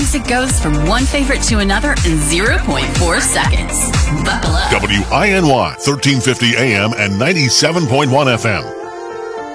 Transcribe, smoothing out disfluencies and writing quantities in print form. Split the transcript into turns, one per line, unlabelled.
music goes from one favorite to another in 0.4 seconds. Buckle up.
WINY 1350 AM and 97.1 FM.